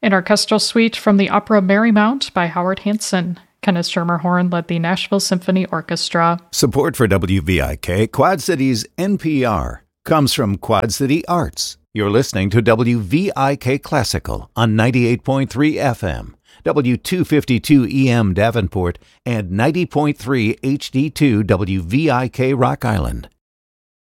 An orchestral suite from the opera Marymount by Howard Hanson. Kenneth Schermerhorn led the Nashville Symphony Orchestra. Support for WVIK Quad Cities NPR comes from Quad City Arts. You're listening to WVIK Classical on 98.3 FM, W252 EM Davenport, and 90.3 HD2 WVIK Rock Island.